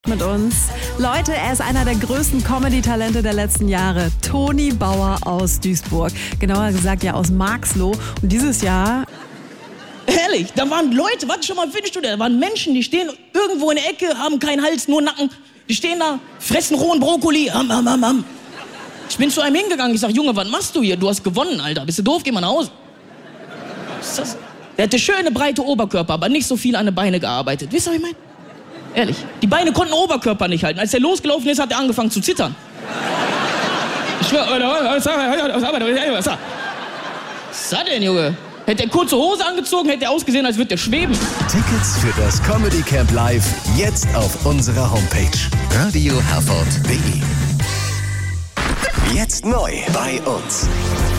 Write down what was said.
mit uns. Leute, er ist einer der größten Comedy-Talente der letzten Jahre. Toni Bauer aus Duisburg. Genauer gesagt ja aus Marxloh. Und dieses Jahr... Ehrlich, da waren Leute, warte schon mal, findest du, da waren Menschen, die stehen irgendwo in der Ecke, haben keinen Hals, nur Nacken. Die stehen da, fressen rohen Brokkoli. Ich bin zu einem hingegangen, ich sag, Junge, was machst du hier? Du hast gewonnen, Alter. Bist du doof? Geh mal nach Hause. Was ist das? Der hatte schöne, breite Oberkörper, aber nicht so viel an den Beinen gearbeitet. Wisst ihr, was ich meine? Ehrlich. Die Beine konnten den Oberkörper nicht halten. Als er losgelaufen ist, hat er angefangen zu zittern. Ich schwör, was ist das denn, Junge? Hätte er kurze Hose angezogen, hätte er ausgesehen, als würde er schweben. Tickets für das Comedy Camp Live jetzt auf unserer Homepage radioherford.de. Jetzt neu bei uns.